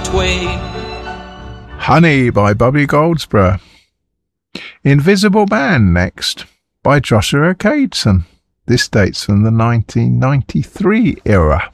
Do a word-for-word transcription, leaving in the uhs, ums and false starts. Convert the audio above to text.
way. Honey by Bobby Goldsboro. Invisible Man next by Joshua Cadeson. This dates from the nineteen ninety-three era.